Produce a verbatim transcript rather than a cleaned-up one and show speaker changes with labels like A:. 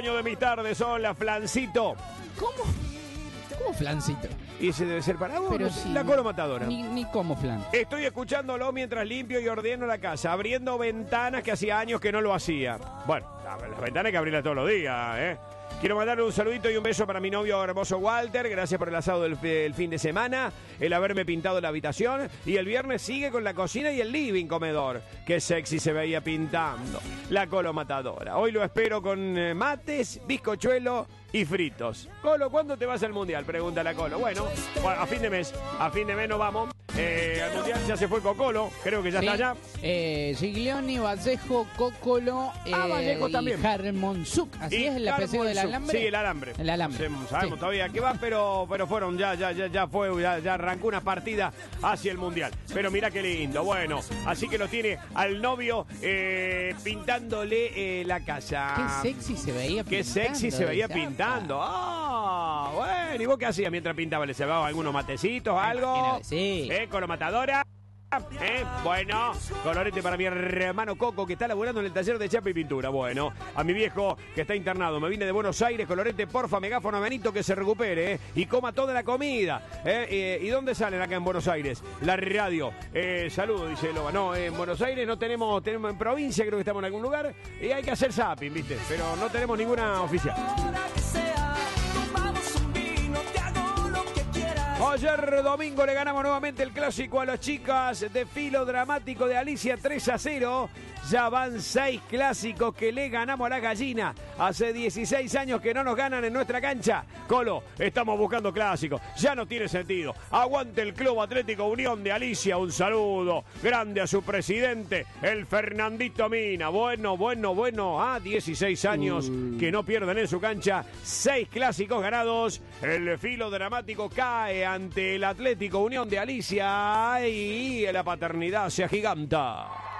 A: sueño de mis tardes. Hola, Flancito.
B: ¿Cómo? ¿Cómo flancito?
A: Y ese debe ser para vos.
B: Pero
A: no sé,
B: sí,
A: la Colo Matadora.
B: Ni, ni como flan.
A: Estoy escuchándolo mientras limpio y ordeno la casa, abriendo ventanas que hacía años que no lo hacía. Bueno, las ventanas hay que abrirlas todos los días, ¿eh? Quiero mandarle un saludito y un beso para mi novio hermoso Walter. Gracias por el asado del, del fin de semana, el haberme pintado la habitación. Y el viernes sigue con la cocina y el living comedor. Qué sexy se veía pintando. La Colo Matadora. Hoy lo espero con eh, mates, bizcochuelo y fritos. Colo, ¿cuándo te vas al mundial? Pregunta la Colo. Bueno, bueno, a fin de mes. A fin de mes nos vamos. Eh, al mundial ya se fue Cocolo. Creo que ya
B: Sí.
A: está allá.
B: Eh, Giglioni, Vallejo, Cocolo eh,
A: Ah, Vallejo también.
B: y Harmonsuk. Así
A: Y
B: es el apellido del
A: Harmonsuk.
B: alambre.
A: Sí, el alambre.
B: El alambre.
A: No sabemos
B: Sí.
A: todavía qué va, pero, pero fueron, ya, ya, ya, ya fue, ya, ya arrancó una partida hacia el mundial. Pero mira qué lindo, bueno. Así que lo tiene al novio eh, pintándole eh, la casa.
B: Qué sexy se veía
A: Qué
B: pintando.
A: sexy se veía
B: dice,
A: pintando. Ah, bueno. ¿Y vos qué hacías mientras pintaba? ¿Le llevaba algunos matecitos, algo?
B: imagínate, sí.
A: ¿Eh? Con la matadora. ¿Eh? Bueno, colorete para mi hermano Coco, que está laburando en el taller de chapa y pintura. Bueno, a mi viejo que está internado, me vine de Buenos Aires, colorete, porfa, megáfono a Benito, que se recupere, ¿eh? Y coma toda la comida. ¿eh? Eh, ¿Y dónde salen acá en Buenos Aires? La radio. Eh, saludo, dice Loba. No, en Buenos Aires no tenemos, tenemos en provincia, creo que estamos en algún lugar, y hay que hacer zapping, ¿viste? Pero no tenemos ninguna oficial. Ayer domingo le ganamos nuevamente el clásico a las chicas de Filo Dramático de Alicia tres a cero. Ya van seis clásicos que le ganamos a la gallina. Hace dieciséis años que no nos ganan en nuestra cancha. Colo, estamos buscando clásicos. Ya no tiene sentido. Aguante el Club Atlético Unión de Alicia. Un saludo grande a su presidente, el Fernandito Mina. Bueno, bueno, bueno. Ah, dieciséis años uh. que no pierden en su cancha. Seis clásicos ganados. El Filo Dramático cae ante el Atlético Unión de Alicia y la paternidad se agiganta.